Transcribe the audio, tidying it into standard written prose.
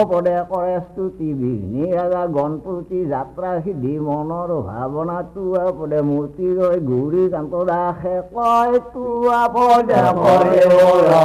পদে কৰে স্তুতি বিঘ্নি ৰাজা গণপতি যাত্ৰা সিদ্ধি মনৰ ভাৱনা তোৱা পদে মূৰ্তি ৰৈ গৌৰী কান্ত দাসে কয় তোৱা পদে কৰে